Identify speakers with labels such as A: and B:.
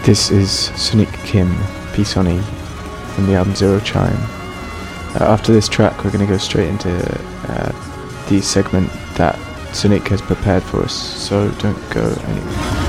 A: This is Sonic Kim, Peace on E, from the album Zero Chime. After this track, we're going to go straight into the segment that Sonic has prepared for us, so don't go anywhere.